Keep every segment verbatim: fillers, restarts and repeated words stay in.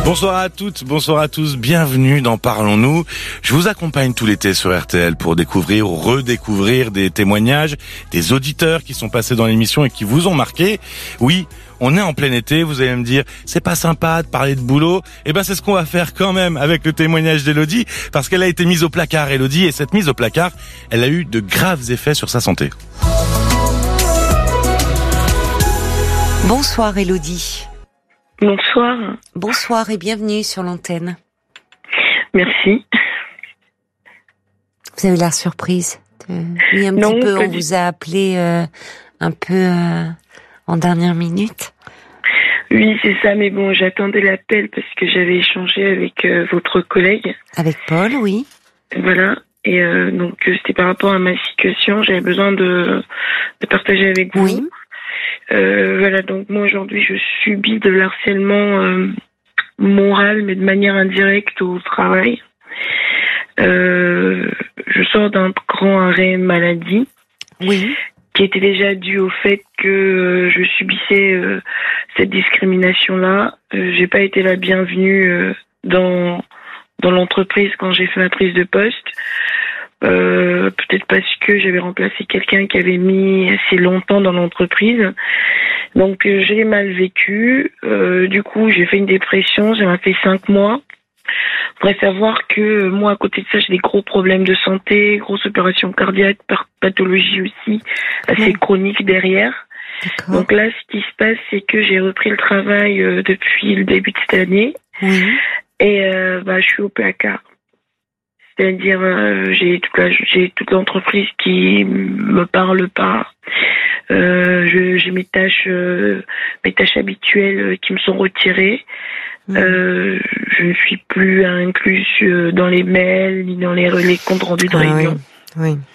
Bonsoir à toutes, bonsoir à tous, bienvenue dans Parlons-nous. Je vous accompagne tout l'été sur R T L pour découvrir ou redécouvrir des témoignages, des auditeurs qui sont passés dans l'émission et qui vous ont marqué. Oui, on est en plein été, vous allez me dire, c'est pas sympa de parler de boulot. Eh ben, c'est ce qu'on va faire quand même avec le témoignage d'Élodie, parce qu'elle a été mise au placard, Élodie, et cette mise au placard, elle a eu de graves effets sur sa santé. Bonsoir Élodie. Bonsoir. Bonsoir et bienvenue sur l'antenne. Merci. Vous avez l'air surprise. De... Oui, un non, petit peu, on du... vous a appelé euh, un peu euh, en dernière minute. Oui, c'est ça, mais bon, j'attendais l'appel parce que j'avais échangé avec euh, votre collègue. Avec Paul, oui. Voilà, et euh, donc c'était par rapport à ma situation, j'avais besoin de, de partager avec vous. Oui. Euh, voilà, donc moi aujourd'hui je subis de l'harcèlement euh, moral, mais de manière indirecte au travail. Euh, je sors d'un grand arrêt maladie. Oui. Qui était déjà dû au fait que euh, je subissais euh, cette discrimination-là. Euh, j'ai pas été la bienvenue euh, dans dans l'entreprise quand j'ai fait ma prise de poste. Euh, peut-être parce que j'avais remplacé quelqu'un qui avait mis assez longtemps dans l'entreprise. Donc euh, j'ai mal vécu. Euh, du coup, j'ai fait une dépression. Ça m'a fait cinq mois. Faudrait savoir que euh, moi, à côté de ça, j'ai des gros problèmes de santé, grosses opérations cardiaques, pathologie aussi, assez oui. chronique derrière. D'accord. Donc là, ce qui se passe, c'est que j'ai repris le travail euh, depuis le début de cette année. Oui. Et euh, bah, je suis au placard. C'est-à-dire, euh, j'ai toute la, j'ai toute l'entreprise qui me parle pas. Euh, je, j'ai mes tâches, euh, mes tâches habituelles qui me sont retirées. Mmh. Euh, je ne suis plus incluse dans les mails ni dans les, les comptes rendus de ah, réunion. Oui. oui.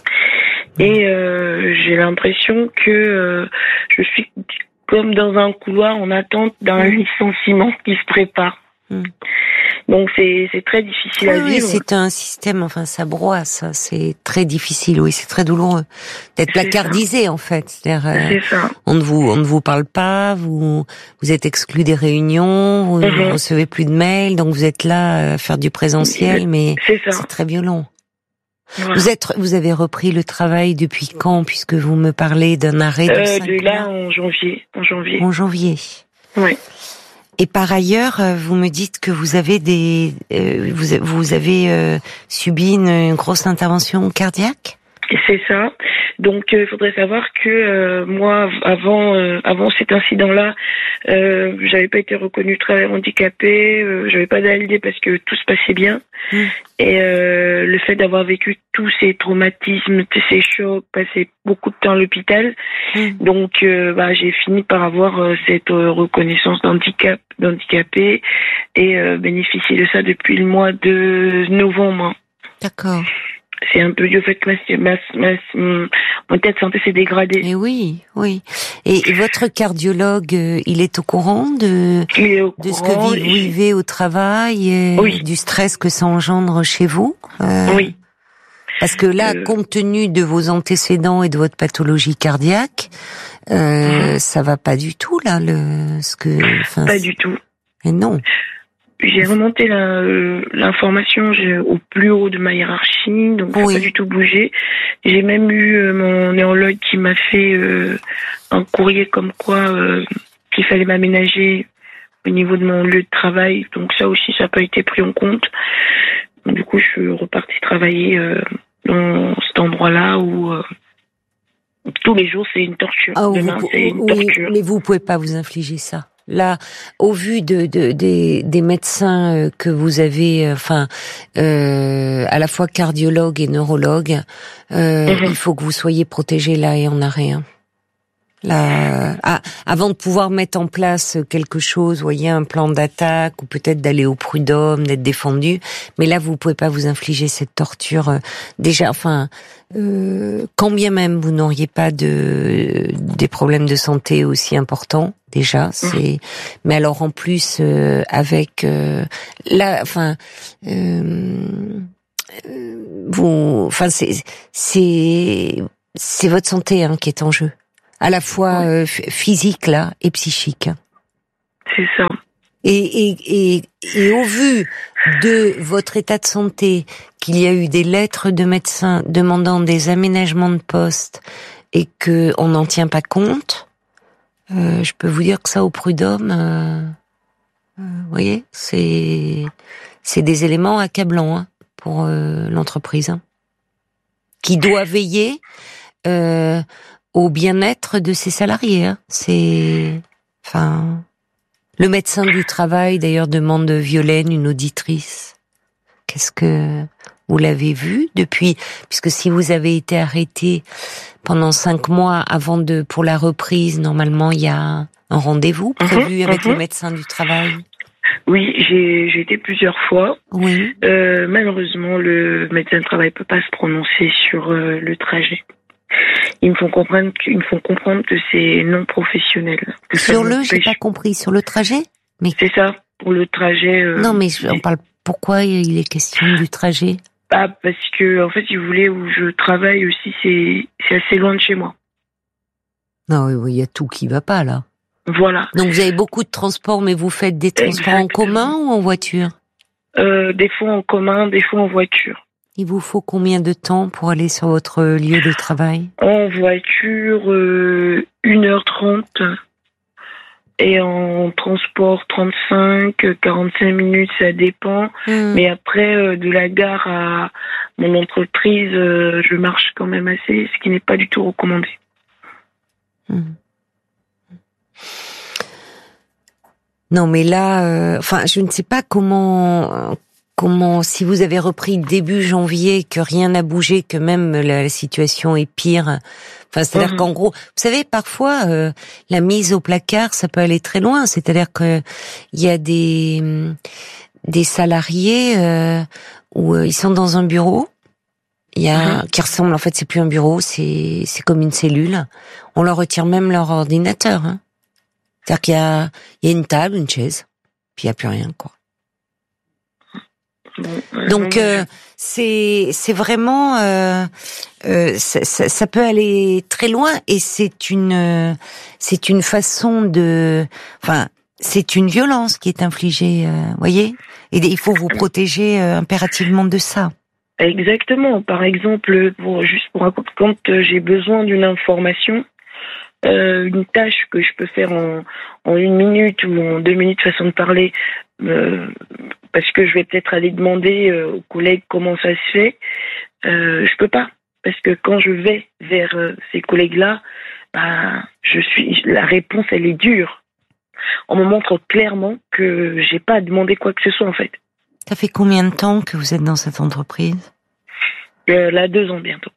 Et euh, j'ai l'impression que euh, je suis comme dans un couloir en attente d'un mmh. licenciement qui se prépare. Mmh. Donc c'est c'est très difficile oui, à vivre. Oui, c'est un système, enfin ça broie, ça, c'est très difficile. Oui, c'est très douloureux d'être placardisé en fait. C'est-à-dire, euh, c'est ça. On ne vous on ne vous parle pas, vous vous êtes exclu des réunions, vous mm-hmm. ne recevez plus de mails, donc vous êtes là à faire du présentiel, mais c'est, ça. c'est très violent. Voilà. Vous êtes vous avez repris le travail depuis quand, puisque vous me parlez d'un arrêt de euh, cinq de là mois. en janvier, en janvier. En janvier. Oui. Et par ailleurs, vous me dites que vous avez des, euh, vous, vous avez euh, subi une, une grosse intervention cardiaque. C'est ça. Donc, il euh, faudrait savoir que euh, moi, avant, euh, avant cet incident-là, euh, j'avais pas été reconnue travailleur handicapé, euh, j'avais pas d'A L D parce que tout se passait bien. Mmh. Et euh, le fait d'avoir vécu tous ces traumatismes, tous ces chocs, passé beaucoup de temps à l'hôpital, mmh. donc euh, bah, j'ai fini par avoir euh, cette euh, reconnaissance d'handicap, d'handicapé et euh, bénéficier de ça depuis le mois de novembre. D'accord. C'est un peu dû au fait que ma, ma, ma, mon état de santé s'est dégradé. Et oui, oui. Et, et votre cardiologue, euh, il est au courant de, il est au de ce courant, que vous vivez au travail et oui. du stress que ça engendre chez vous euh, Oui. Parce que là, euh... compte tenu de vos antécédents et de votre pathologie cardiaque, euh, mmh. ça va pas du tout là, le ce que. Enfin, pas du tout. Et non. J'ai remonté la, euh, l'information j'ai, au plus haut de ma hiérarchie, donc ça n'a oui. pas du tout bougé. J'ai même eu euh, mon néurologue qui m'a fait euh, un courrier comme quoi euh, qu'il fallait m'aménager au niveau de mon lieu de travail, donc ça aussi ça n'a pas été pris en compte. Donc, du coup, je suis repartie travailler euh, dans cet endroit-là où euh, tous les jours c'est une torture. Ah, Demain vous, c'est une oui, torture. Mais vous pouvez pas vous infliger ça. Là, au vu de, de des, des médecins que vous avez, enfin, euh, à la fois cardiologue et neurologue, euh, mm-hmm. il faut que vous soyez protégés là et en arrêt. Hein. Là, ah, avant de pouvoir mettre en place quelque chose, voyez, un plan d'attaque ou peut-être d'aller au prud'homme, d'être défendu. Mais là, vous pouvez pas vous infliger cette torture. Euh, déjà, enfin, euh, quand bien même vous n'auriez pas de des problèmes de santé aussi importants, déjà, c'est. Mais alors en plus euh, avec euh, là, enfin. Euh, vous, enfin, c'est c'est c'est votre santé hein, qui est en jeu. À la fois euh, physique là et psychique. C'est ça. Et, et, et, et au vu de votre état de santé, qu'il y a eu des lettres de médecins demandant des aménagements de poste et que on n'en tient pas compte, euh, je peux vous dire que ça, au prud'homme, euh, euh, vous voyez, c'est c'est des éléments accablants hein, pour euh, l'entreprise, hein, qui doit veiller euh, au bien-être de ses salariés. Hein. C'est, enfin. Le médecin du travail, d'ailleurs, demande de Violaine, une auditrice. Qu'est-ce que vous l'avez vu depuis, puisque si vous avez été arrêté pendant cinq mois avant de, pour la reprise, normalement, il y a un rendez-vous prévu mmh, avec mmh. le médecin du travail. Oui, j'ai, j'ai été plusieurs fois. Oui. Euh, malheureusement, le médecin du travail peut pas se prononcer sur euh, le trajet. Ils me font comprendre, ils me font comprendre que c'est non professionnel. Sur le, j'ai pas compris. Sur le trajet? Mais c'est ça, pour le trajet. Euh, non, mais je, on parle. Pourquoi il est question du trajet? Ah, parce que en fait, ils voulaient où je travaille aussi, c'est c'est assez loin de chez moi. Non, oui, il y a tout qui va pas là. Voilà. Donc vous avez beaucoup de transports, mais vous faites des transports Exactement. En commun ou en voiture? euh, Des fois en commun, des fois en voiture. Il vous faut combien de temps pour aller sur votre lieu de travail? En voiture, euh, une heure trente. Et en transport, trente-cinq, quarante-cinq minutes, ça dépend. Mmh. Mais après, euh, de la gare à mon entreprise, euh, je marche quand même assez, ce qui n'est pas du tout recommandé. Mmh. Non, mais là, enfin, euh, je ne sais pas comment... Comment, si vous avez repris début janvier, que rien n'a bougé, que même la, la situation est pire. Enfin, c'est-à-dire mmh. qu'en gros, vous savez, parfois, euh, la mise au placard, ça peut aller très loin. C'est-à-dire que il y a des des salariés euh, où euh, ils sont dans un bureau, il y a mmh. qui ressemble, en fait, c'est plus un bureau, c'est c'est comme une cellule. On leur retire même leur ordinateur. Hein. C'est-à-dire qu'il y a il y a une table, une chaise, puis il y a plus rien, quoi. Donc euh, c'est c'est vraiment euh, euh, ça, ça, ça peut aller très loin et c'est une c'est une façon de enfin c'est une violence qui est infligée, euh, voyez, et il faut vous protéger euh, impérativement de ça. Exactement. Par exemple, pour, juste pour un quand j'ai besoin d'une information, euh, une tâche que je peux faire en en une minute ou en deux minutes, façon de parler. Euh, parce que je vais peut-être aller demander euh, aux collègues comment ça se fait, euh, je peux pas. Parce que quand je vais vers euh, ces collègues-là, bah, je suis, la réponse, elle est dure. On me montre clairement que j'ai pas à demander quoi que ce soit, en fait. Ça fait combien de temps que vous êtes dans cette entreprise? euh, Là, deux ans bientôt.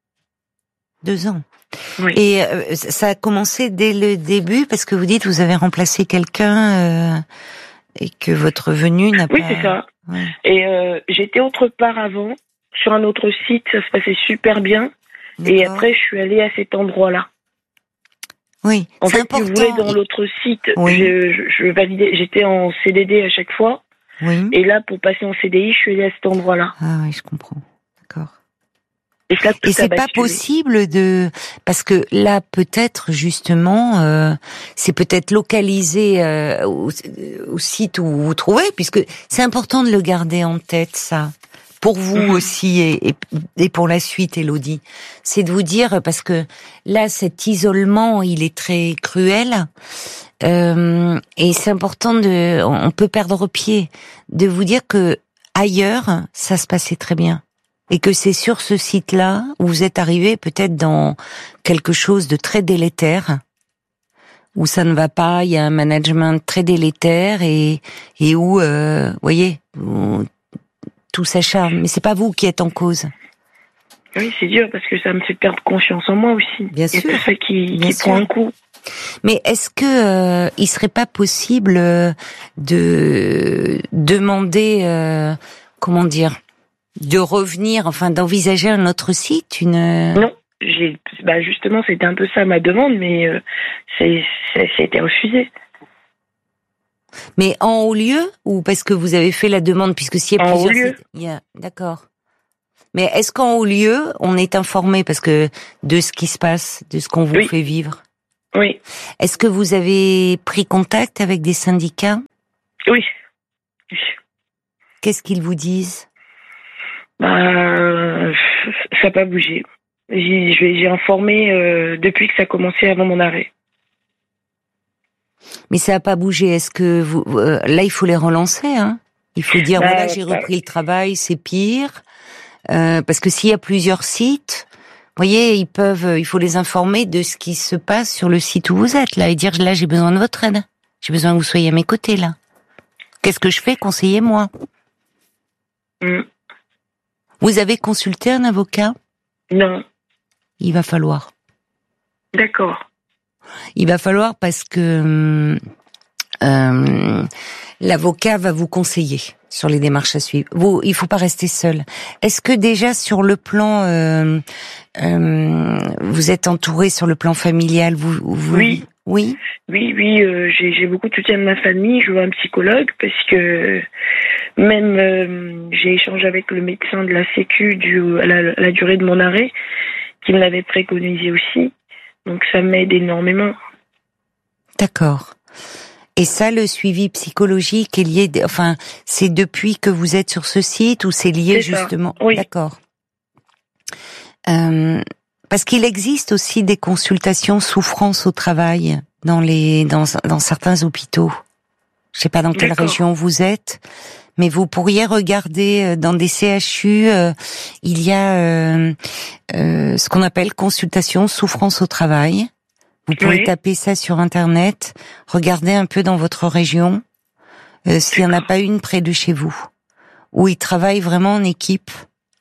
Deux ans. Oui. Et euh, ça a commencé dès le début, parce que vous dites vous avez remplacé quelqu'un... Euh... Et que votre venue n'a oui, pas... Oui, c'est ça. Ouais. Et euh, j'étais autre part avant, sur un autre site, ça se passait super bien. D'accord. Et après, je suis allée à cet endroit-là. Oui, en c'est fait, important. Si vous voulez, dans l'autre site, oui. je, je, je validais, j'étais en C D D à chaque fois. Oui. Et là, pour passer en C D I, je suis allée à cet endroit-là. Ah oui, je comprends. D'accord. Et, ça, et c'est pas possible de, parce que là peut-être justement, euh, c'est peut-être localisé euh, au, au site où vous vous trouvez, puisque c'est important de le garder en tête, ça, pour vous mmh. aussi et, et, et pour la suite, Élodie. C'est de vous dire, parce que là cet isolement, il est très cruel, euh, et c'est important de, on peut perdre pied, de vous dire que ailleurs ça se passait très bien. Et que c'est sur ce site-là où vous êtes arrivé peut-être dans quelque chose de très délétère, où ça ne va pas, il y a un management très délétère et et où, euh, voyez, où tout s'acharne. Mais c'est pas vous qui êtes en cause. Oui, c'est dur parce que ça me fait perdre confiance en moi aussi. Bien sûr. C'est ça qui, Bien qui sûr. prend un coup. Mais est-ce que euh, il serait pas possible de demander, euh, comment dire, de revenir, enfin d'envisager un autre site, une... Non, j'ai, bah justement c'était un peu ça ma demande, mais euh, c'est, c'est, ça a été refusé. Mais en haut lieu ou parce que vous avez fait la demande, puisque s'il y a en plusieurs haut lieu. sites, il y a... D'accord. Mais est-ce qu'en haut lieu, on est informé parce que de ce qui se passe, de ce qu'on vous oui. fait vivre? Oui. Est-ce que vous avez pris contact avec des syndicats? Oui. Qu'est-ce qu'ils vous disent? Bah, ça n'a pas bougé. J'ai, j'ai informé euh, depuis que ça a commencé avant mon arrêt. Mais ça n'a pas bougé. Est-ce que vous euh, là il faut les relancer, hein? Il faut dire bah, voilà j'ai bah, repris le travail, c'est pire. Euh, parce que s'il y a plusieurs sites, vous voyez, ils peuvent, il faut les informer de ce qui se passe sur le site où vous êtes là et dire là j'ai besoin de votre aide. J'ai besoin que vous soyez à mes côtés là. Qu'est-ce que je fais? Conseillez-moi. Mm. Vous avez consulté un avocat? Non. Il va falloir. D'accord. Il va falloir parce que euh, l'avocat va vous conseiller sur les démarches à suivre. Vous, il faut pas rester seul. Est-ce que déjà sur le plan, euh, euh, vous êtes entouré sur le plan familial? Vous, vous... Oui. Oui. Oui, oui. Euh, j'ai, j'ai beaucoup de soutien de ma famille. Je vois un psychologue parce que même euh, j'ai échangé avec le médecin de la Sécu du à la, à la durée de mon arrêt, qui me l'avait préconisé aussi. Donc ça m'aide énormément. D'accord. Et ça, le suivi psychologique est lié, enfin, c'est depuis que vous êtes sur ce site ou c'est lié c'est justement? Ça. Oui. D'accord. Euh, parce qu'il existe aussi des consultations souffrance au travail dans les dans dans certains hôpitaux. Je sais pas dans quelle D'accord. région vous êtes, mais vous pourriez regarder dans des C H U. Euh, il y a euh, euh, ce qu'on appelle consultation souffrance au travail. Vous pouvez oui. taper ça sur Internet, regarder un peu dans votre région, euh, s'il n'y en a pas une près de chez vous, où ils travaillent vraiment en équipe.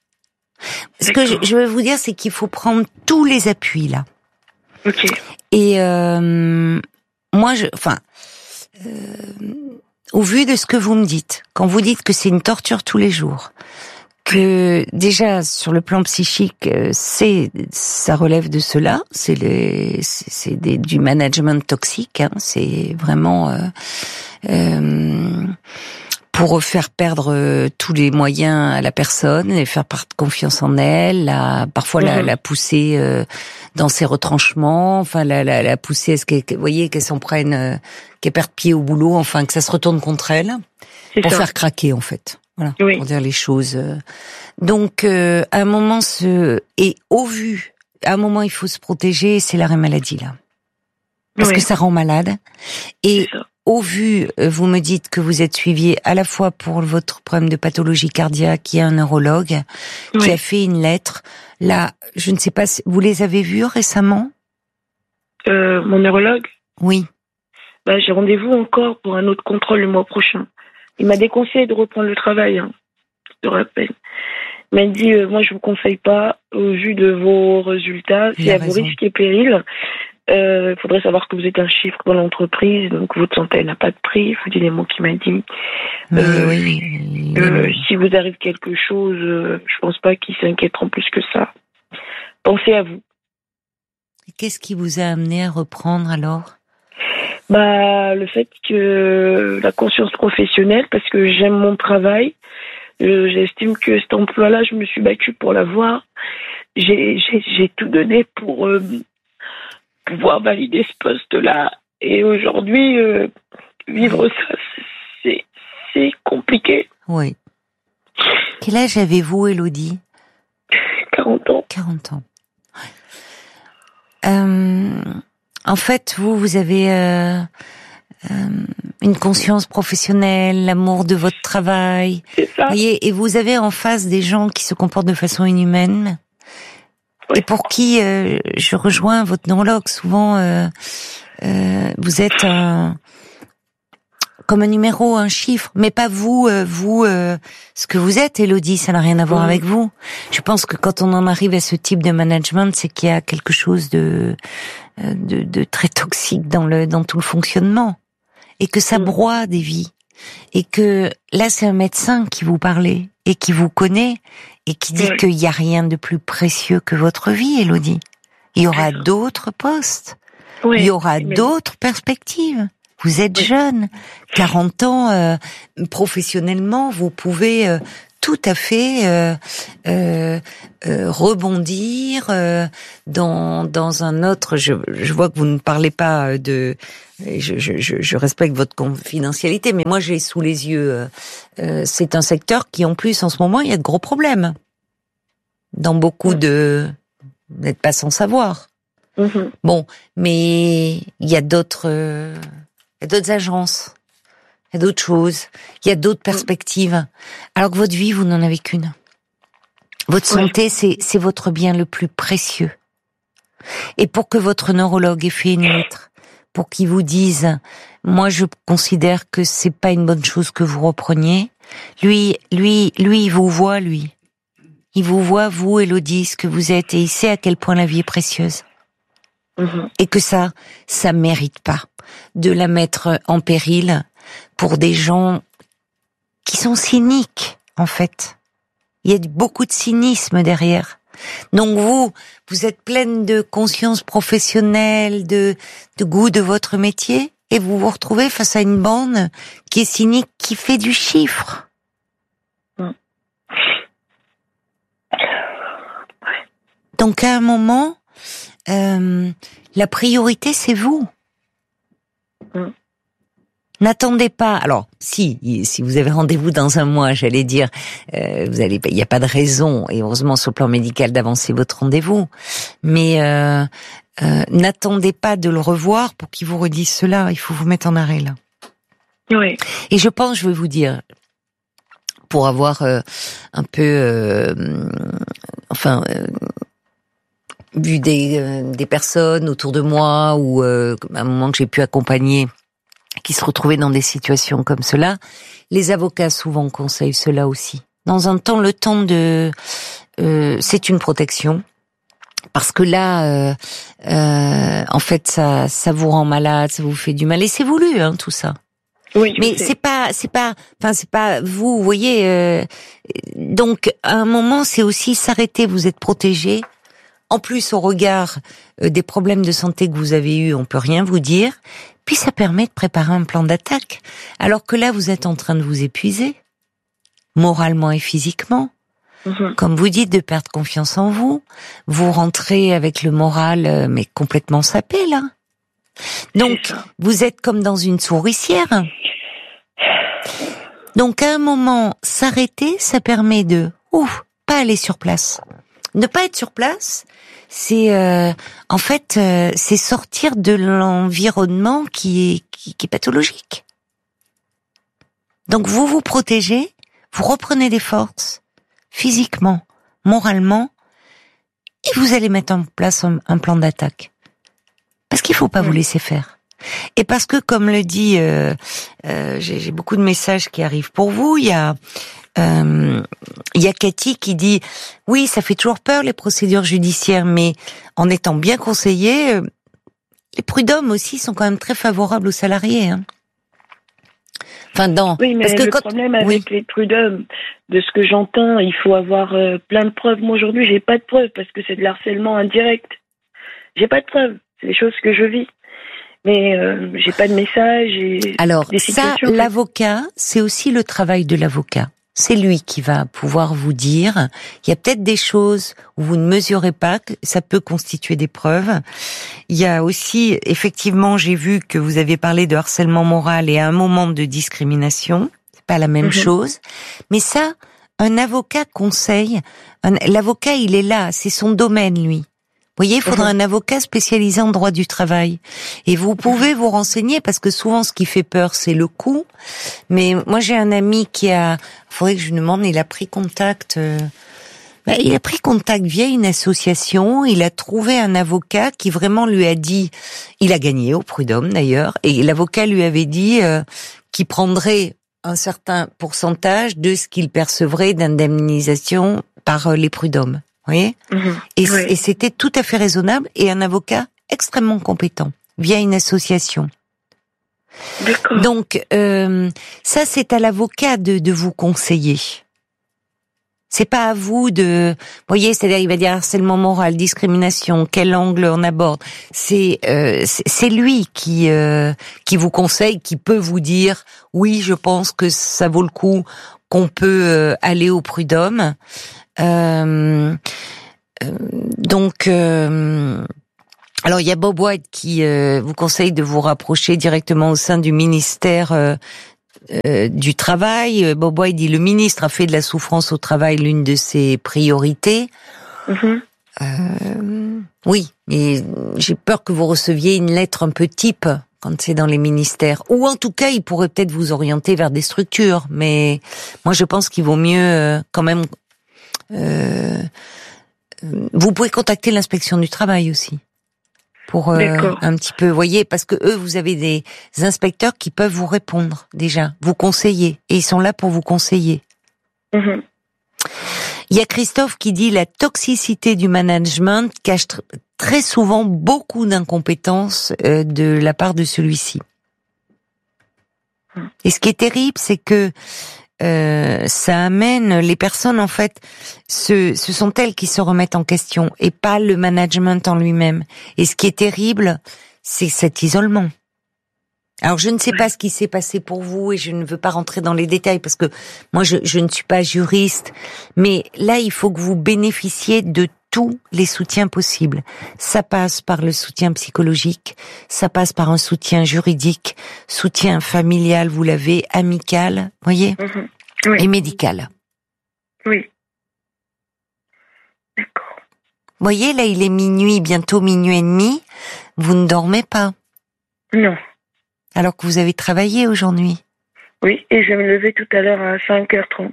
Ce que je, je veux vous dire, c'est qu'il faut prendre tous les appuis là. Ok. Et euh, moi, je, enfin, euh, au vu de ce que vous me dites, quand vous dites que c'est une torture tous les jours, que déjà sur le plan psychique, c'est ça relève de cela, c'est les c'est, c'est des, du management toxique, hein, c'est vraiment euh, euh, pour faire perdre tous les moyens à la personne, et faire perdre confiance en elle, la, parfois mm-hmm. la, la pousser euh, dans ses retranchements, enfin la, la, la pousser à ce qu'elle, vous voyez, qu'elle s'en prenne, euh, qu'elle perde pied au boulot, enfin que ça se retourne contre elle, c'est pour ça. Faire craquer en fait. Voilà, oui. Pour dire les choses. Donc, euh, à un moment, ce et au vu, à un moment, il faut se protéger. C'est l'arrêt maladie là, parce oui. que ça rend malade. Et au vu, vous me dites que vous êtes suivi à la fois pour votre problème de pathologie cardiaque, il y a un neurologue oui. qui a fait une lettre. Là, je ne sais pas, si vous les avez vus récemment? euh, Mon neurologue. Oui. Bah, j'ai rendez-vous encore pour un autre contrôle le mois prochain. Il m'a déconseillé de reprendre le travail, hein, je te rappelle. Il m'a dit, euh, moi je vous conseille pas, au vu de vos résultats, c'est à vos risques et périls. Il euh, faudrait savoir que vous êtes un chiffre dans l'entreprise, donc votre santé n'a pas de prix. Vous dites les mots qu'il m'a dit. Mais euh, oui. Euh, si vous arrive quelque chose, euh, je pense pas qu'ils s'inquiéteront plus que ça. Pensez à vous. Et qu'est-ce qui vous a amené à reprendre alors? Bah, le fait que la conscience professionnelle, parce que j'aime mon travail, euh, j'estime que cet emploi-là, je me suis battue pour l'avoir. J'ai, j'ai, j'ai tout donné pour euh, pouvoir valider ce poste-là. Et aujourd'hui, euh, vivre ça, c'est, c'est compliqué. Oui. Quel âge avez-vous, Élodie? quarante ans. quarante ans. Euh... En fait, vous, vous avez euh, euh, une conscience professionnelle, l'amour de votre travail. C'est ça. Voyez, et vous avez en face des gens qui se comportent de façon inhumaine. Oui. Et pour qui, euh, je rejoins votre neurologue, souvent, euh, euh, vous êtes un, comme un numéro, un chiffre, mais pas vous, euh, vous, euh, ce que vous êtes, Élodie, ça n'a rien à voir mmh. avec vous. Je pense que quand on en arrive à ce type de management, c'est qu'il y a quelque chose de De, de très toxique dans le dans tout le fonctionnement, et que ça broie des vies, et que là c'est un médecin qui vous parlait et qui vous connaît et qui dit oui. qu'il y a rien de plus précieux que votre vie, Élodie. Il y aura oui. d'autres postes, oui. il y aura oui. d'autres perspectives. Vous êtes oui. jeune, quarante ans, euh, professionnellement, vous pouvez euh, tout à fait euh, euh, euh, rebondir euh, dans dans un autre. Je, je vois que vous ne parlez pas de. Je, je, je respecte votre confidentialité, mais moi j'ai sous les yeux. Euh, c'est un secteur qui, en plus, en ce moment, il y a de gros problèmes. Dans beaucoup de. Vous n'êtes pas sans savoir. Mm-hmm. Bon, mais il y a d'autres. Euh, il y a d'autres agences. Il y a d'autres choses, il y a d'autres perspectives. Alors que votre vie, vous n'en avez qu'une. Votre santé, oui. c'est, c'est votre bien le plus précieux. Et pour que votre neurologue ait fait une lettre, pour qu'il vous dise, moi je considère que c'est pas une bonne chose que vous repreniez, lui, lui, lui, il vous voit, lui. Il vous voit, vous, Élodie, ce que vous êtes, et il sait à quel point la vie est précieuse. Mm-hmm. Et que ça, ça mérite pas de la mettre en péril pour des gens qui sont cyniques, en fait. Il y a beaucoup de cynisme derrière. Donc vous, vous êtes pleine de conscience professionnelle, de, de goût de votre métier, et vous vous retrouvez face à une bande qui est cynique, qui fait du chiffre. Mm. Donc à un moment, euh, la priorité, c'est vous. Mm. N'attendez pas. Alors, si, si vous avez rendez-vous dans un mois, j'allais dire, euh, vous allez, il n'y a pas de raison, et heureusement sur le plan médical, d'avancer votre rendez-vous. Mais euh, euh, n'attendez pas de le revoir pour qu'il vous redise cela. Il faut vous mettre en arrêt là. Oui. Et je pense, je vais vous dire, pour avoir euh, un peu, euh, enfin. Euh, vu des, euh, des personnes autour de moi ou euh, à un moment que j'ai pu accompagner qui se retrouvaient dans des situations comme cela, les avocats souvent conseillent cela aussi. Dans un temps, le temps de... Euh, c'est une protection, parce que là, euh, euh, en fait, ça, ça vous rend malade, ça vous fait du mal, et c'est voulu, hein, tout ça. Oui, mais c'est pas, c'est pas, enfin c'est pas vous, vous voyez. Euh, donc à un moment, c'est aussi s'arrêter. Vous êtes protégé. En plus, au regard euh, des problèmes de santé que vous avez eus, on peut rien vous dire. Puis ça permet de préparer un plan d'attaque. Alors que là, vous êtes en train de vous épuiser, moralement et physiquement. Mmh. Comme vous dites, de perdre confiance en vous. Vous rentrez avec le moral, euh, mais complètement sapé, là. Donc, vous êtes comme dans une souricière. Donc, à un moment, s'arrêter, ça permet de, ouf, pas aller sur place. Ne pas être sur place, c'est euh, en fait euh, c'est sortir de l'environnement qui est qui, qui est pathologique. Donc vous vous protégez, vous reprenez des forces physiquement, moralement, et vous allez mettre en place un, un plan d'attaque. Parce qu'il faut pas vous laisser faire. Et parce que, comme le dit, euh, euh, j'ai, j'ai beaucoup de messages qui arrivent pour vous. Il y a Euh, il y a Cathy qui dit oui, ça fait toujours peur les procédures judiciaires, mais en étant bien conseillé, euh, les prud'hommes aussi sont quand même très favorables aux salariés. Hein. Enfin, dans, oui, mais parce que le quand, problème avec oui. les prud'hommes, de ce que j'entends, il faut avoir euh, plein de preuves. Moi aujourd'hui, j'ai pas de preuves parce que c'est de l'harcèlement indirect. J'ai pas de preuves, c'est des choses que je vis. Mais euh, j'ai pas de message. Et alors des ça, situations l'avocat, c'est aussi le travail de l'avocat. C'est lui qui va pouvoir vous dire, il y a peut-être des choses où vous ne mesurez pas, que ça peut constituer des preuves. Il y a aussi, effectivement, j'ai vu que vous avez parlé de harcèlement moral et à un moment de discrimination. C'est pas la même mm-hmm. chose. Mais ça, un avocat conseille, un, l'avocat, il est là, c'est son domaine, lui. Vous voyez, il faudra mmh. un avocat spécialisé en droit du travail. Et vous pouvez vous renseigner, parce que souvent, ce qui fait peur, c'est le coût. Mais moi, j'ai un ami qui a... Il faudrait que je lui demande, il a pris contact... Euh... Ben, il a pris contact via une association, il a trouvé un avocat qui vraiment lui a dit... Il a gagné au prud'homme, d'ailleurs, et l'avocat lui avait dit euh, qu'il prendrait un certain pourcentage de ce qu'il percevrait d'indemnisation par euh, les prud'hommes. Vous voyez mmh, et, oui. et c'était tout à fait raisonnable, et un avocat extrêmement compétent, via une association. Donc, euh, ça, c'est à l'avocat de, de vous conseiller. C'est pas à vous de, vous voyez, c'est-à-dire il va dire harcèlement moral, discrimination, quel angle on aborde. C'est euh, c'est, c'est lui qui euh, qui vous conseille, qui peut vous dire oui, je pense que ça vaut le coup, qu'on peut euh, aller au prud'homme. Euh, euh, donc euh, alors il y a Bob White qui euh, vous conseille de vous rapprocher directement au sein du ministère euh, Euh, du travail. Bob White dit le ministre a fait de la souffrance au travail l'une de ses priorités. Mm-hmm. Euh, oui, mais j'ai peur que vous receviez une lettre un peu type quand c'est dans les ministères. Ou en tout cas, il pourrait peut-être vous orienter vers des structures. Mais moi, je pense qu'il vaut mieux euh, quand même... Euh, vous pouvez contacter l'inspection du travail aussi. Pour euh, un petit peu, voyez, parce que eux, vous avez des inspecteurs qui peuvent vous répondre déjà, vous conseiller, et ils sont là pour vous conseiller. Mmh. Il y a Christophe qui dit la toxicité du management cache tr- très souvent beaucoup d'incompétence euh, de la part de celui-ci. Et ce qui est terrible, c'est que Euh, ça amène les personnes, en fait, ce, ce sont elles qui se remettent en question et pas le management en lui-même. Et ce qui est terrible, c'est cet isolement. Alors je ne sais pas ce qui s'est passé pour vous et je ne veux pas rentrer dans les détails parce que moi je, je ne suis pas juriste, mais là il faut que vous bénéficiez de tous les soutiens possibles. Ça passe par le soutien psychologique, ça passe par un soutien juridique, soutien familial, vous l'avez, amical, voyez, mmh. Oui. Et médical. Oui. D'accord. Voyez, là il est minuit, bientôt minuit et demi, vous ne dormez pas. Non. Alors que vous avez travaillé aujourd'hui. Oui, et je vais me lever tout à l'heure à cinq heures trente.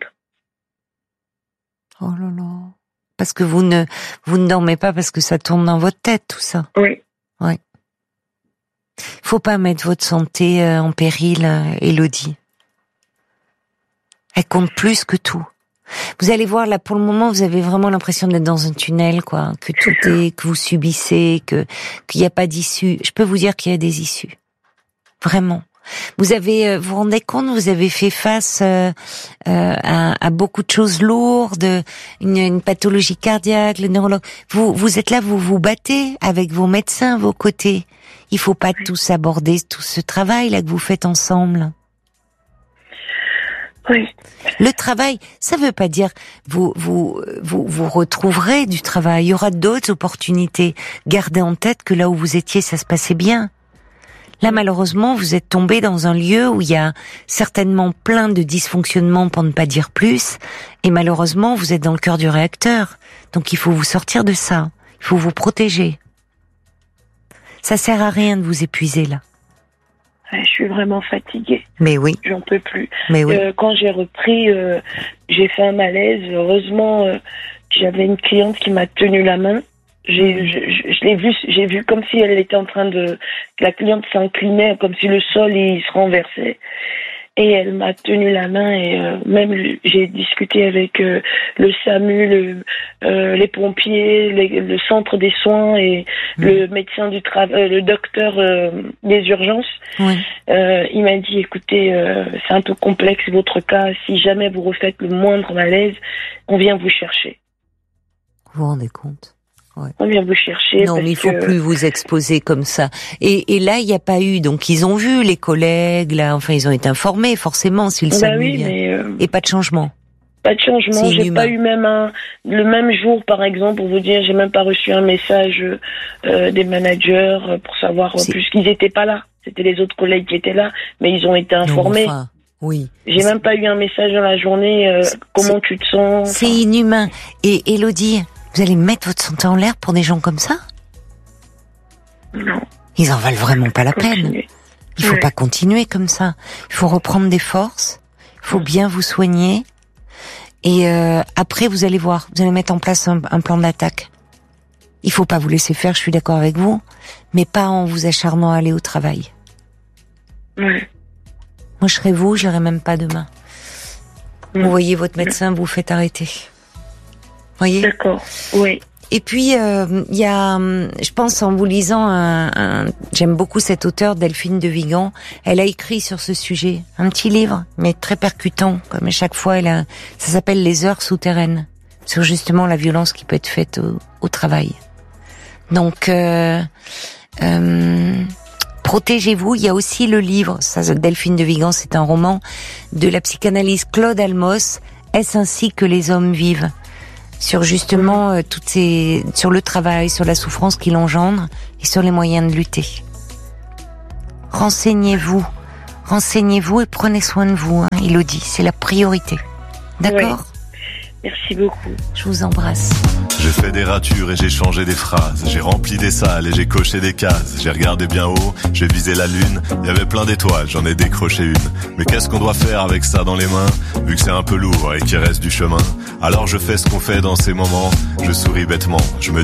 Oh là là. Parce que vous ne vous ne dormez pas parce que ça tourne dans votre tête, tout ça. Oui. Oui. Faut pas mettre votre santé en péril, Élodie. Elle compte plus que tout. Vous allez voir, là, pour le moment, vous avez vraiment l'impression d'être dans un tunnel, quoi. Que tout est, que vous subissez, que qu'il n'y a pas d'issue. Je peux vous dire qu'il y a des issues. Vraiment. Vous avez, vous vous rendez compte, vous avez fait face euh, euh, à, à beaucoup de choses lourdes, une, une pathologie cardiaque, le neurologue. Vous, vous êtes là, vous vous battez avec vos médecins à vos côtés. Il faut pas tous aborder tout ce travail là que vous faites ensemble. Oui. Le travail, ça veut pas dire vous vous vous vous retrouverez du travail. Il y aura d'autres opportunités. Gardez en tête que là où vous étiez, ça se passait bien. Là, malheureusement, vous êtes tombé dans un lieu où il y a certainement plein de dysfonctionnements, pour ne pas dire plus, et malheureusement, vous êtes dans le cœur du réacteur. Donc, il faut vous sortir de ça. Il faut vous protéger. Ça sert à rien de vous épuiser, là. Je suis vraiment fatiguée. Mais oui. J'en peux plus. Mais oui. Euh, quand j'ai repris, euh, j'ai fait un malaise. Heureusement, euh, j'avais une cliente qui m'a tenu la main. J'ai, je, je, je l'ai vu, j'ai vu comme si elle était en train de, la cliente s'inclinait, comme si le sol il se renversait. Et elle m'a tenu la main et euh, même j'ai discuté avec euh, le SAMU, le, euh, les pompiers, les, le centre des soins et mmh. le médecin du travail, euh, le docteur euh, des urgences. Oui. Euh, il m'a dit, écoutez, euh, c'est un peu complexe votre cas. Si jamais vous refaites le moindre malaise, on vient vous chercher. Vous vous rendez compte? Ouais. On vient vous chercher. Non, mais il faut que... plus vous exposer comme ça. Et, et là, il n'y a pas eu. Donc, ils ont vu les collègues. Là, enfin, ils ont été informés forcément si le bah SAMU oui, vient. Mais euh... Et pas de changement. Pas de changement. J'ai pas eu même un le même jour, par exemple, pour vous dire, j'ai même pas reçu un message euh, des managers pour savoir C'est... plus qu'ils étaient pas là. C'était les autres collègues qui étaient là, mais ils ont été informés. Non, enfin, oui. J'ai c'est... même pas eu un message dans la journée. Euh, comment tu te sens? C'est enfin... inhumain. Et Élodie. Vous allez mettre votre santé en l'air pour des gens comme ça? Non. Ils en valent vraiment pas la Continuer. peine. Il faut ouais. pas continuer comme ça. Il faut reprendre des forces. Il faut bien vous soigner. Et euh, après, vous allez voir. Vous allez mettre en place un, un plan d'attaque. Il faut pas vous laisser faire, je suis d'accord avec vous. Mais pas en vous acharnant à aller au travail. Ouais. Moi, je serais vous, je n'irai même pas demain. Mmh. Vous voyez votre médecin, vous faites arrêter. Voyez ? D'accord, oui. Et puis il euh, y a, je pense en vous lisant, un, un, j'aime beaucoup cette auteure Delphine de Vigan. Elle a écrit sur ce sujet un petit livre, mais très percutant. Comme à chaque fois, elle a, ça s'appelle Les heures souterraines, sur justement la violence qui peut être faite au, au travail. Donc euh, euh, protégez-vous. Il y a aussi le livre, ça, Delphine de Vigan, c'est un roman de la psychanalyste Claude Almos. Est-ce ainsi que les hommes vivent? Sur justement euh, toutes ces, sur le travail, sur la souffrance qu'il engendre et sur les moyens de lutter. Renseignez-vous, renseignez-vous et prenez soin de vous, hein, Élodie, c'est la priorité. D'accord ? Oui. Merci beaucoup. Je vous embrasse. J'ai fait des ratures et j'ai changé des phrases. J'ai rempli des salles et j'ai coché des cases. J'ai regardé bien haut, j'ai visé la lune. Il y avait plein d'étoiles, j'en ai décroché une. Mais qu'est-ce qu'on doit faire avec ça dans les mains, vu que c'est un peu lourd et qu'il reste du chemin? Alors je fais ce qu'on fait dans ces moments. Je souris bêtement, je me